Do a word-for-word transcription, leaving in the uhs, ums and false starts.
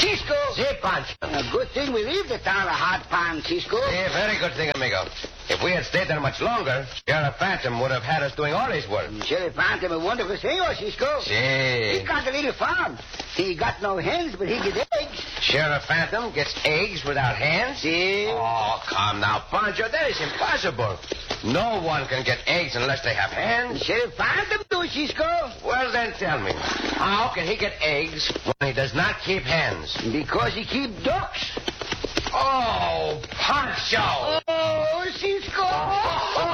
Cisco. Si, Pancho. A good thing we leave the town of Hot Pond, Cisco. Si, very good thing, amigo. If we had stayed there much longer, Sheriff Phantom would have had us doing all his work. Sheriff Phantom a wonderful senor, Cisco. Si. He got a little farm. He got no hens, but he get eggs. Sheriff Phantom gets eggs without hands? Si. Oh, come now, Pancho. That is impossible. No one can get eggs unless they have hands. Sheriff Phantom do, Cisco. Well, then tell me, how can he get eggs when he does not keep hands? Because he keep ducks. Oh, Pancho! Oh, Cisco.